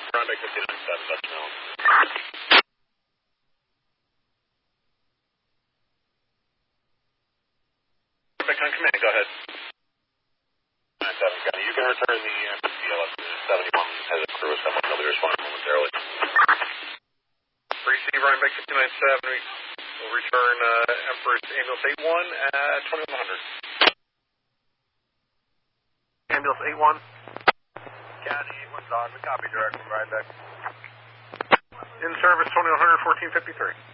Ryan Baker 59.7, Dutch Mellon. Back on command, go ahead. 97, got it. You can return the CLS 71 as a crew. Someone will be responding momentarily. Receive Ryan Baker 59.7. We'll return Empress Ambulance 81 at 2100. Ambulance 81. County 81 Dog, we copy direct from Ryan Baker. In service 2100, 1453.